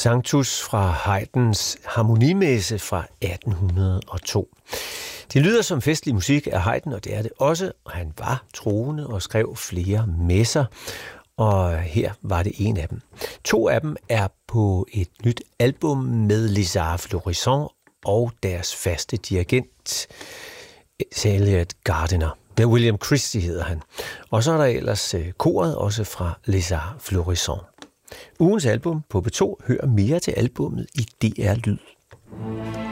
Sanctus fra Haydns harmonimesse fra 1802. Det lyder som festlig musik af Haydn, og det er det også. Han var troende og skrev flere messer, og her var det en af dem. 2 af dem er på et nyt album med Lézard Florissant og deres faste dirigent, Elliot Gardiner. Ja, William Christie hedder han. Og så er der ellers koret, også fra Lézard Florissant. Ugens album på P2 hører mere til albummet i DR Lyd.